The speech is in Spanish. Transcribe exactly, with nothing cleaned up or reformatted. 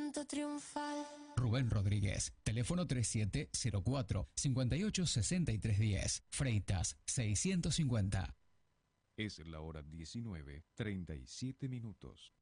canto triunfal. Rubén Rodríguez, teléfono treinta y siete cero cuatro, cincuenta y ocho sesenta y tres diez, Freitas seiscientos cincuenta. Es la hora diecinueve, treinta y siete minutos.